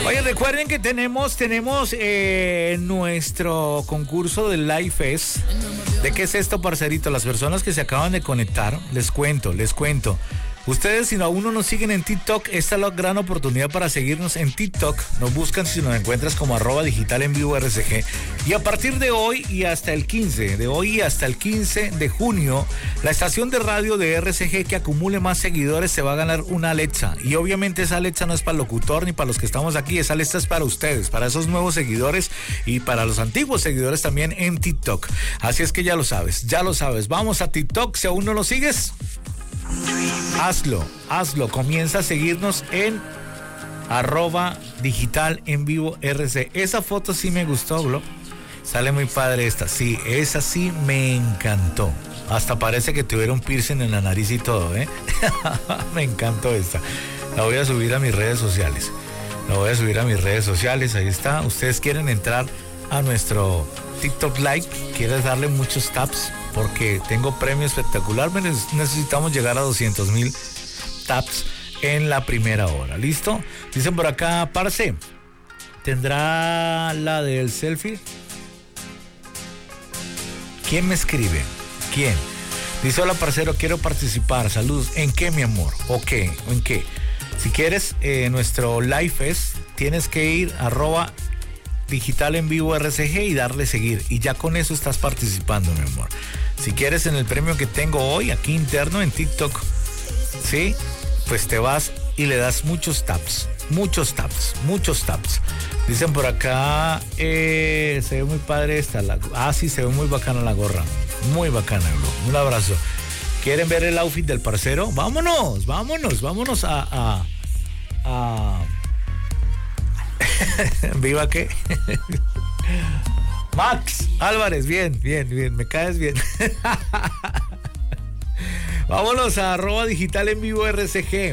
Oye, recuerden que tenemos nuestro concurso del Live Fest. ¿De qué es esto, parcerito? Las personas que se acaban de conectar, les cuento. Ustedes, si aún no nos siguen en TikTok, esta es la gran oportunidad para seguirnos en TikTok. Nos buscan si nos encuentras como @digitalenvivo_RCG. Y a partir de hoy y hasta el 15 de junio, la estación de radio de RCG que acumule más seguidores se va a ganar una Alexa. Y obviamente esa Alexa no es para el locutor ni para los que estamos aquí, esa Alexa es para ustedes, para esos nuevos seguidores y para los antiguos seguidores también en TikTok. Así es que ya lo sabes. Vamos a TikTok, si aún no lo sigues. Hazlo, comienza a seguirnos en @digitalenvivo_RC. Esa foto sí me gustó, Glo. Sale muy padre esta, sí, esa sí me encantó. Hasta parece que tuviera un piercing en la nariz y todo, Me encantó esta. La voy a subir a mis redes sociales. Ahí está. Ustedes quieren entrar a nuestro TikTok Live, quieres darle muchos taps porque tengo premio espectacular. Necesitamos llegar a 200,000 taps en la primera hora. ¿Listo? Dicen por acá, parce, ¿tendrá la del selfie? ¿Quién me escribe? ¿Quién? Dice, hola, parcero, quiero participar. Saludos. ¿En qué, mi amor? ¿O qué? ¿En qué? Si quieres nuestro Live Fest, tienes que ir @digitalenvivo_RCG y darle seguir. Y ya con eso estás participando, mi amor. Si quieres en el premio que tengo hoy, aquí interno en TikTok, ¿sí? Pues te vas y le das muchos taps. Dicen por acá, se ve muy padre esta. Sí, se ve muy bacana la gorra. Muy bacana, bro. Un abrazo. ¿Quieren ver el outfit del parcero? Vámonos a ¿Viva qué? Max Álvarez, bien, me caes bien. Vámonos a @digitalenvivo_RCG.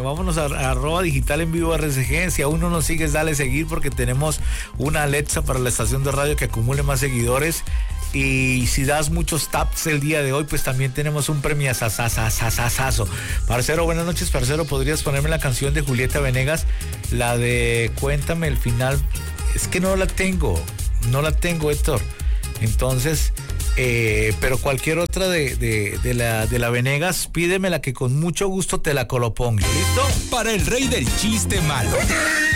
Si aún no nos sigues, dale seguir porque tenemos una Alexa para la estación de radio que acumule más seguidores. Y si das muchos taps el día de hoy, pues también tenemos un premio sasasasasazo. Parcero, buenas noches, parcero. ¿Podrías ponerme la canción de Julieta Venegas? La de Cuéntame el final. Es que no la tengo, Héctor. Entonces, pero cualquier otra de la Venegas, pídemela que con mucho gusto te la colopongo. ¿Listo? Para el rey del chiste malo.